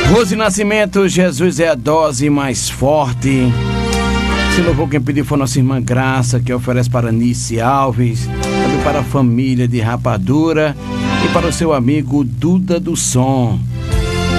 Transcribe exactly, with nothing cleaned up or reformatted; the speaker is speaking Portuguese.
Rose Nascimento, Jesus é a dose mais forte. Se louvou quem pediu foi nossa irmã Graça, que oferece para Nice Alves, também para a família de Rapadura e para o seu amigo Duda do Som.